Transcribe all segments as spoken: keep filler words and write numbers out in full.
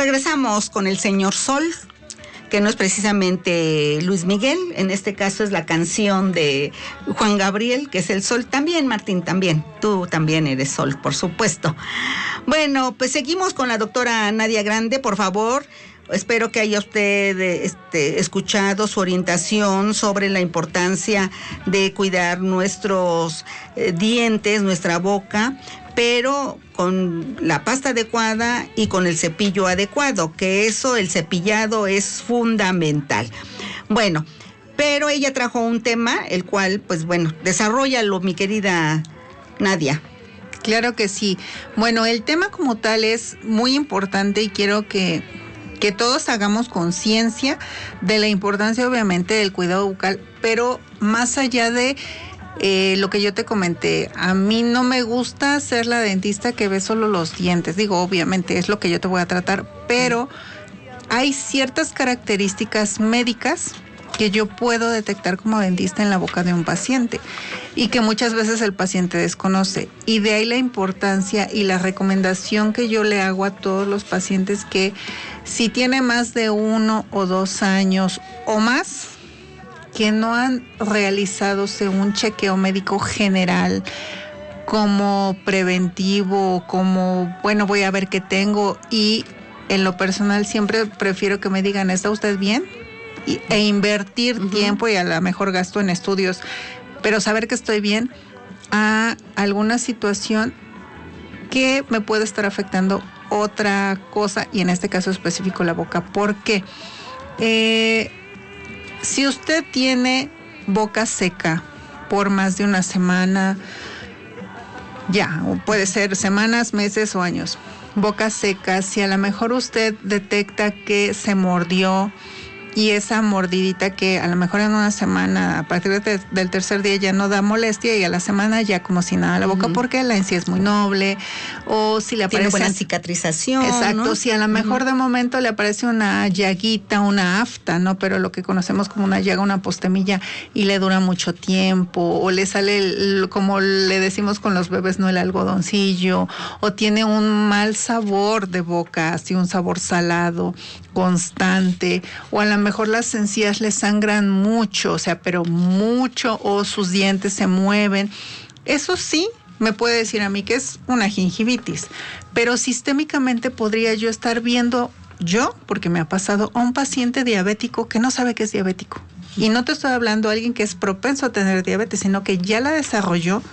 regresamos con el señor Sol, que no es precisamente Luis Miguel, en este caso es la canción de Juan Gabriel, que es el Sol. También, Martín, también, tú también eres Sol, por supuesto. Bueno, pues seguimos con la doctora Nadia Grande, por favor. Espero que haya usted este, escuchado su orientación sobre la importancia de cuidar nuestros eh, dientes, nuestra boca, pero con la pasta adecuada y con el cepillo adecuado, que eso, el cepillado es fundamental. Bueno, pero ella trajo un tema, el cual, pues bueno, desarróllalo, mi querida Nadia. Claro que sí. Bueno, el tema como tal es muy importante y quiero que, que todos hagamos conciencia de la importancia, obviamente, del cuidado bucal, pero más allá de Eh, lo que yo te comenté, a mí no me gusta ser la dentista que ve solo los dientes. Digo, obviamente es lo que yo te voy a tratar, pero hay ciertas características médicas que yo puedo detectar como dentista en la boca de un paciente y que muchas veces el paciente desconoce. Y de ahí la importancia y la recomendación que yo le hago a todos los pacientes que si tiene más de uno o dos años o más, que no han realizado un chequeo médico general como preventivo, como, bueno, voy a ver qué tengo, y en lo personal siempre prefiero que me digan, ¿está usted bien? Y, e invertir uh-huh. tiempo y a lo mejor gasto en estudios, pero saber que estoy bien, a alguna situación que me puede estar afectando otra cosa, y en este caso específico la boca. ¿Por qué? Eh... Si usted tiene boca seca por más de una semana, ya, o puede ser semanas, meses o años, boca seca, si a lo mejor usted detecta que se mordió y esa mordidita que a lo mejor en una semana, a partir de, del tercer día ya no da molestia y a la semana ya como si nada la boca, uh-huh. porque la encía es muy noble, o si le aparece... Tiene buena cicatrización, exacto, ¿no? Si a lo mejor uh-huh. de momento le aparece una llaguita, una afta, ¿no? Pero lo que conocemos como una llaga, una postemilla, y le dura mucho tiempo, o le sale, el, como le decimos con los bebés, ¿no? El algodoncillo, o tiene un mal sabor de boca, así un sabor salado, constante, o a lo mejor las encías le sangran mucho, o sea, pero mucho, o sus dientes se mueven. Eso sí me puede decir a mí que es una gingivitis, pero sistémicamente podría yo estar viendo yo, porque me ha pasado, a un paciente diabético que no sabe que es diabético. Y no te estoy hablando de alguien que es propenso a tener diabetes, sino que ya la desarrolló,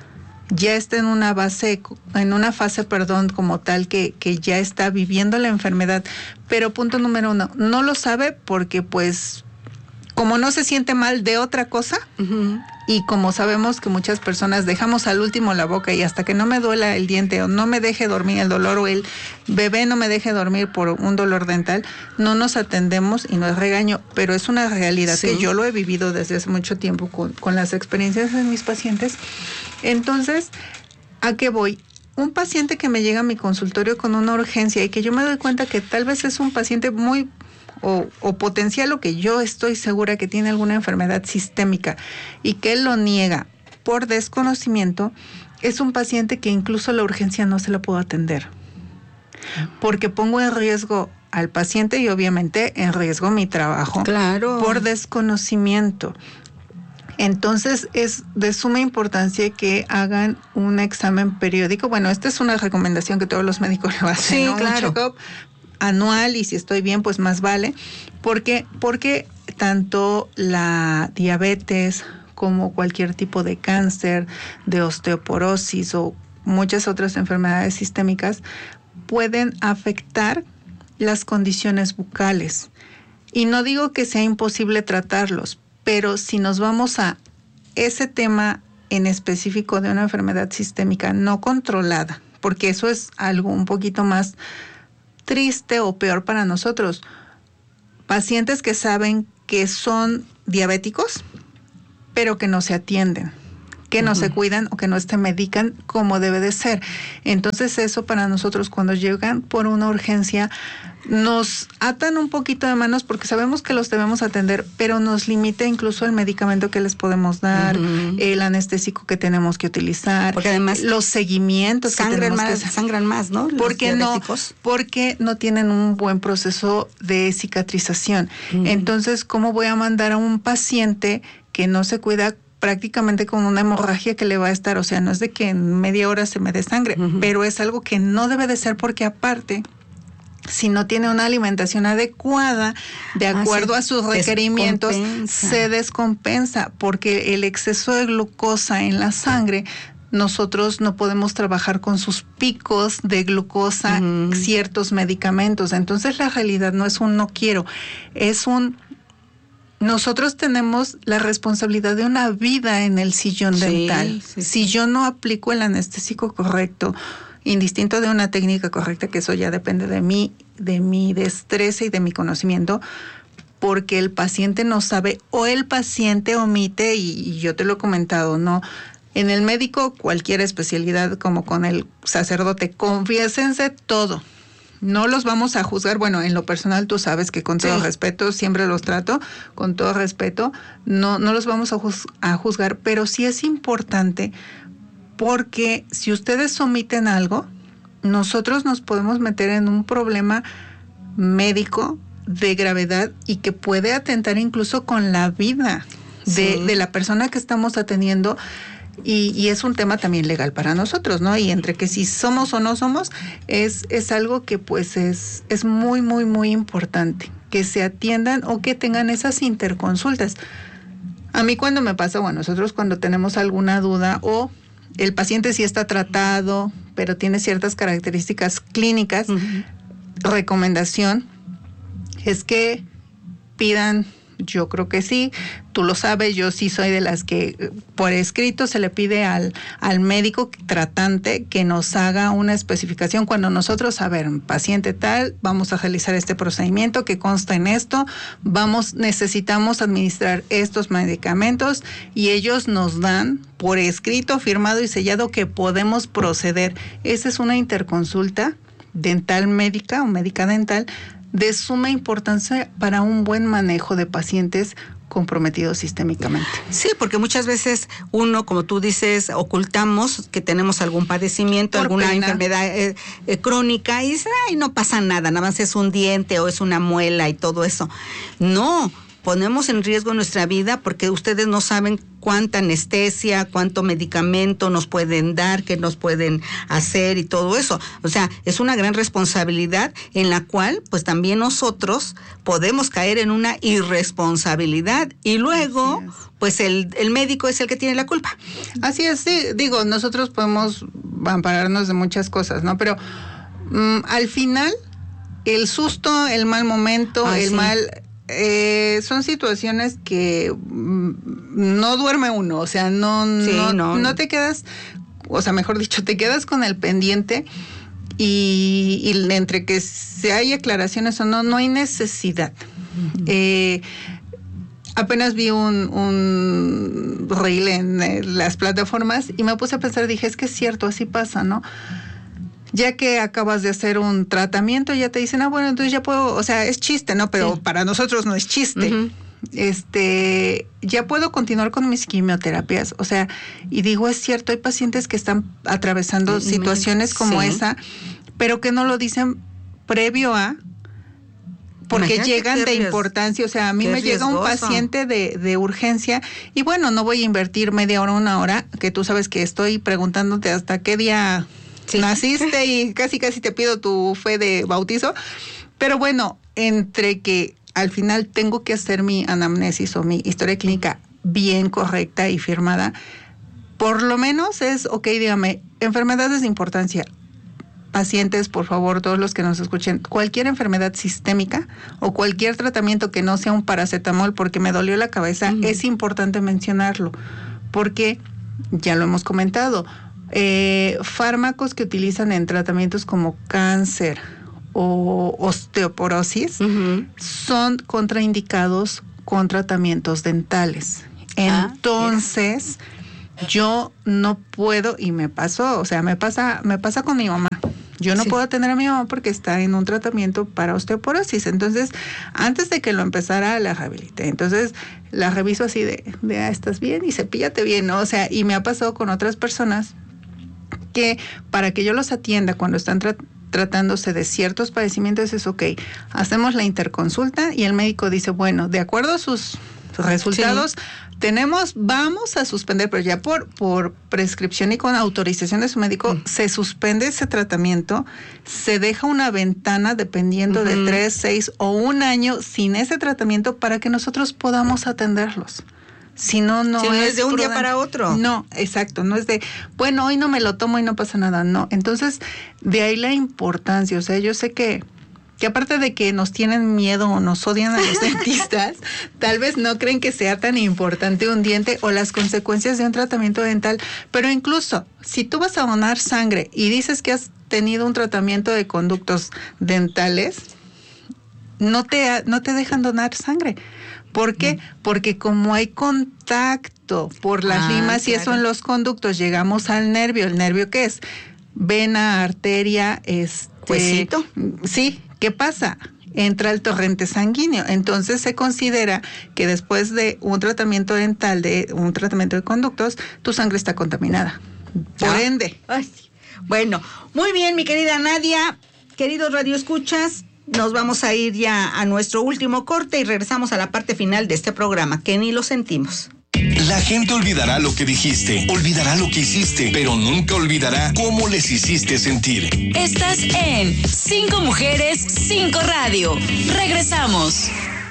ya está en una base, en una fase, perdón, como tal, que, que ya está viviendo la enfermedad. Pero punto número uno, no lo sabe porque pues, como no se siente mal de otra cosa, uh-huh. y como sabemos que muchas personas dejamos al último la boca y hasta que no me duela el diente o no me deje dormir el dolor o el bebé no me deje dormir por un dolor dental, no nos atendemos y no es regaño, pero es una realidad sí. que yo lo he vivido desde hace mucho tiempo con, con las experiencias de mis pacientes. Entonces, ¿a qué voy? Un paciente que me llega a mi consultorio con una urgencia y que yo me doy cuenta que tal vez es un paciente muy o, o potencial o que yo estoy segura que tiene alguna enfermedad sistémica y que él lo niega por desconocimiento, es un paciente que incluso la urgencia no se la puedo atender porque pongo en riesgo al paciente y obviamente en riesgo mi trabajo. Claro. Por desconocimiento. Entonces es de suma importancia que hagan un examen periódico. Bueno, esta es una recomendación que todos los médicos lo hacen, sí, ¿no? claro. Un check-up anual y si estoy bien, pues más vale. Porque, porque tanto la diabetes como cualquier tipo de cáncer, de osteoporosis o muchas otras enfermedades sistémicas pueden afectar las condiciones bucales. Y no digo que sea imposible tratarlos, pero si nos vamos a ese tema en específico de una enfermedad sistémica no controlada, porque eso es algo un poquito más triste o peor para nosotros, pacientes que saben que son diabéticos, pero que no se atienden, que no uh-huh. se cuidan o que no se medican como debe de ser. Entonces eso para nosotros cuando llegan por una urgencia nos atan un poquito de manos porque sabemos que los debemos atender, pero nos limita incluso el medicamento que les podemos dar, uh-huh. el anestésico que tenemos que utilizar, porque además los seguimientos que tenemos más, que hacer. Sangran más, ¿no? Porque no, porque no tienen un buen proceso de cicatrización. Uh-huh. Entonces, ¿cómo voy a mandar a un paciente que no se cuida prácticamente con una hemorragia que le va a estar? O sea, no es de que en media hora se me dé sangre, uh-huh. pero es algo que no debe de ser porque aparte, si no tiene una alimentación adecuada, de acuerdo ah, sí. a sus requerimientos, descompensa. se descompensa, porque el exceso de glucosa en la sangre, nosotros no podemos trabajar con sus picos de glucosa uh-huh. ciertos medicamentos. Entonces la realidad no es un no quiero, es un... Nosotros tenemos la responsabilidad de una vida en el sillón sí, dental. Sí, sí. Si yo no aplico el anestésico correcto, indistinto de una técnica correcta, que eso ya depende de mí, de mi destreza y de mi conocimiento, porque el paciente no sabe o el paciente omite, y, y yo te lo he comentado, ¿no? En el médico, cualquier especialidad, como con el sacerdote, confiésense todo. No los vamos a juzgar. Bueno, en lo personal tú sabes que con todo sí. respeto, siempre los trato con todo respeto. No, no los vamos a, juz- a juzgar, pero sí es importante porque si ustedes omiten algo, nosotros nos podemos meter en un problema médico de gravedad y que puede atentar incluso con la vida de, sí. de la persona que estamos atendiendo. Y, y es un tema también legal para nosotros, ¿no? Y entre que si somos o no somos, es, es algo que pues es, es muy, muy, muy importante, que se atiendan o que tengan esas interconsultas. A mí cuando me pasa, bueno, nosotros cuando tenemos alguna duda o el paciente sí está tratado, pero tiene ciertas características clínicas, uh-huh. recomendación es que pidan, yo creo que sí, tú lo sabes, yo sí soy de las que por escrito se le pide al, al médico tratante que nos haga una especificación cuando nosotros, a ver, paciente tal, vamos a realizar este procedimiento que consta en esto, vamos, necesitamos administrar estos medicamentos y ellos nos dan por escrito, firmado y sellado que podemos proceder. Esa es una interconsulta dental médica o médica dental de suma importancia para un buen manejo de pacientes comprometidos sistémicamente. Sí, porque muchas veces uno, como tú dices, ocultamos que tenemos algún padecimiento, Por alguna pena. enfermedad eh, eh, crónica y dice, ay, no pasa nada, nada más es un diente o es una muela y todo eso. No, ponemos en riesgo nuestra vida porque ustedes no saben cuánta anestesia, cuánto medicamento nos pueden dar, qué nos pueden hacer y todo eso. O sea, es una gran responsabilidad en la cual, pues también nosotros podemos caer en una irresponsabilidad y luego, pues el, el médico es el que tiene la culpa. Así es, sí, digo, nosotros podemos ampararnos de muchas cosas, ¿no? Pero um, al final, el susto, el mal momento, ah, el sí. mal... Eh, son situaciones que mm, no duerme uno, o sea, no, sí, no, no, no te quedas, o sea, mejor dicho, te quedas con el pendiente y, y entre que se hay aclaraciones o no, no hay necesidad. Uh-huh. Eh, apenas vi un, un reel en eh, las plataformas y me puse a pensar, dije, es que es cierto, así pasa, ¿no? Ya que acabas de hacer un tratamiento, ya te dicen, ah, bueno, entonces ya puedo, o sea, es chiste, ¿no? Pero sí. para nosotros no es chiste. Uh-huh. Este, ya puedo continuar con mis quimioterapias, o sea, y digo, es cierto, hay pacientes que están atravesando sí, situaciones como sí. esa, pero que no lo dicen previo a, porque Imagínate llegan de importancia, o sea, a mí me llega un paciente de, de urgencia y bueno, no voy a invertir media hora, una hora, que tú sabes que estoy preguntándote hasta qué día... Sí. Naciste y casi casi te pido tu fe de bautizo, pero bueno, entre que al final tengo que hacer mi anamnesis o mi historia clínica bien correcta y firmada, por lo menos es, ok, dígame, enfermedades de importancia, pacientes, por favor, todos los que nos escuchen, cualquier enfermedad sistémica o cualquier tratamiento que no sea un paracetamol porque me dolió la cabeza, uh-huh. es importante mencionarlo, porque ya lo hemos comentado, Eh, fármacos que utilizan en tratamientos como cáncer o osteoporosis uh-huh. son contraindicados con tratamientos dentales. Entonces, ah, yo no puedo, y me pasó, o sea, me pasa, me pasa con mi mamá. Yo no sí. puedo atender a mi mamá porque está en un tratamiento para osteoporosis. Entonces, antes de que lo empezara, la rehabilité. Entonces, la reviso así de, de ah, ¿estás bien? Y cepíllate bien, ¿no? O sea, y me ha pasado con otras personas que para que yo los atienda cuando están tra- tratándose de ciertos padecimientos es ok, hacemos la interconsulta y el médico dice, bueno, de acuerdo a sus resultados, sí. tenemos, vamos a suspender, pero ya por, por prescripción y con autorización de su médico, mm. se suspende ese tratamiento, se deja una ventana dependiendo uh-huh. de tres, seis o un año sin ese tratamiento para que nosotros podamos atenderlos. Si no, no, si no es, es de un prudente. día para otro. No, exacto, no es de, bueno, hoy no me lo tomo y no pasa nada, no. Entonces, de ahí la importancia, o sea, yo sé que que aparte de que nos tienen miedo o nos odian a los dentistas, tal vez no creen que sea tan importante un diente o las consecuencias de un tratamiento dental, pero incluso si tú vas a donar sangre y dices que has tenido un tratamiento de conductos dentales, no te, no te dejan donar sangre. ¿Por qué? Mm. Porque como hay contacto por las ah, limas claro. y eso en los conductos, llegamos al nervio. ¿El nervio qué es? Vena, arteria, este... ¿Huesito? Sí. ¿Qué pasa? Entra el torrente sanguíneo. Entonces se considera que después de un tratamiento dental, de un tratamiento de conductos, tu sangre está contaminada. Por ah. ende. Ay, bueno, muy bien, mi querida Nadia. Queridos radioescuchas, nos vamos a ir ya a nuestro último corte y regresamos a la parte final de este programa, que ni lo sentimos. La gente olvidará lo que dijiste, olvidará lo que hiciste, pero nunca olvidará cómo les hiciste sentir. Estás en Cinco Mujeres, Cinco Radio. Regresamos.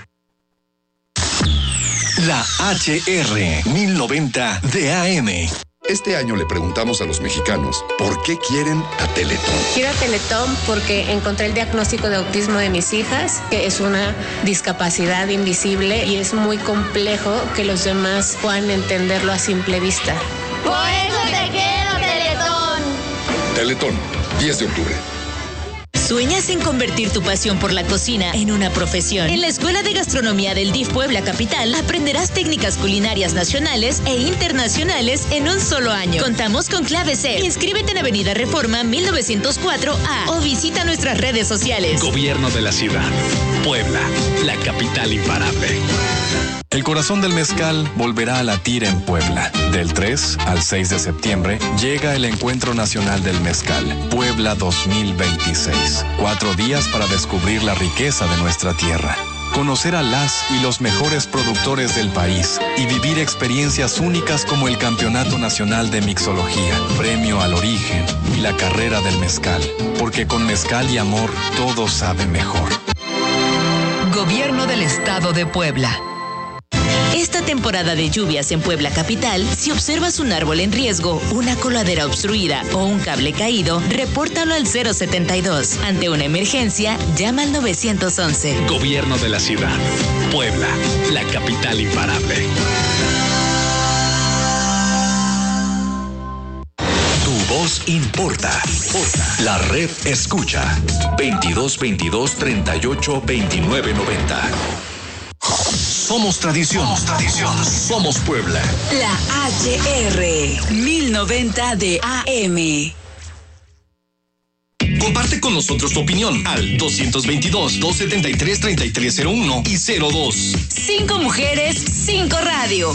La H R mil noventa de A M. Este año le preguntamos a los mexicanos por qué quieren a Teletón. Quiero a Teletón porque encontré el diagnóstico de autismo de mis hijas, que es una discapacidad invisible y es muy complejo que los demás puedan entenderlo a simple vista. ¡Por eso te quiero, Teletón! Teletón, diez de octubre. ¿Sueñas en convertir tu pasión por la cocina en una profesión? En la Escuela de Gastronomía del D I F Puebla Capital aprenderás técnicas culinarias nacionales e internacionales en un solo año. Contamos con Clave C. Inscríbete en Avenida Reforma mil novecientos cuatro A o visita nuestras redes sociales. Gobierno de la Ciudad. Puebla, la capital imparable. El corazón del mezcal volverá a latir en Puebla. Del tres al seis de septiembre llega el Encuentro Nacional del Mezcal, Puebla dos mil veintiséis. Cuatro días para descubrir la riqueza de nuestra tierra, conocer a las y los mejores productores del país y vivir experiencias únicas como el Campeonato Nacional de Mixología, Premio al Origen y la Carrera del Mezcal. Porque con mezcal y amor todo sabe mejor. Gobierno del Estado de Puebla. Esta temporada de lluvias en Puebla Capital, si observas un árbol en riesgo, una coladera obstruida o un cable caído, repórtalo al cero setenta y dos. Ante una emergencia, llama al nueve once. Gobierno de la Ciudad. Puebla, la capital imparable. Tu voz importa. importa. La red escucha. veintidós veintidós treinta y ocho veintinueve noventa. Somos tradición. Somos tradición. Somos Puebla. La H R mil noventa de A M. Comparte con nosotros tu opinión al dos veintidós, dos setenta y tres, treinta y tres cero uno y cero dos. Cinco Mujeres, Cinco Radio.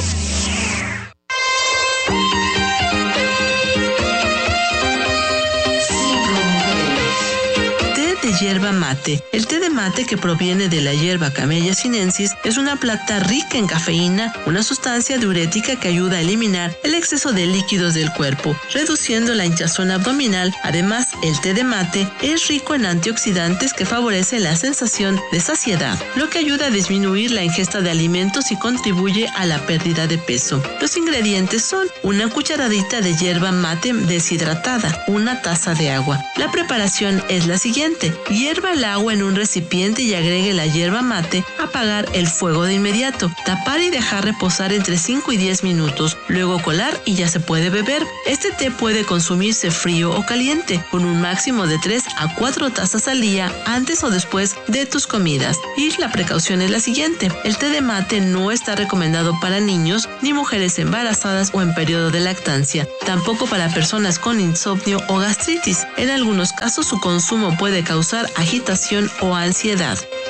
Hierba mate. El té de mate, que proviene de la hierba Camellia sinensis, es una planta rica en cafeína, una sustancia diurética que ayuda a eliminar el exceso de líquidos del cuerpo, reduciendo la hinchazón abdominal. Además, el té de mate es rico en antioxidantes que favorecen la sensación de saciedad, lo que ayuda a disminuir la ingesta de alimentos y contribuye a la pérdida de peso. Los ingredientes son una cucharadita de hierba mate deshidratada, una taza de agua. La preparación es la siguiente: Hierva el agua en un recipiente y agregue la yerba mate. Apagar el fuego de inmediato. Tapar y dejar reposar entre cinco y diez minutos. Luego colar y ya se puede beber. Este té puede consumirse frío o caliente, con un máximo de tres a cuatro tazas al día antes o después de tus comidas. Y la precaución es la siguiente. El té de mate no está recomendado para niños ni mujeres embarazadas o en periodo de lactancia. Tampoco para personas con insomnio o gastritis. En algunos casos su consumo puede causar agitación o ansiedad.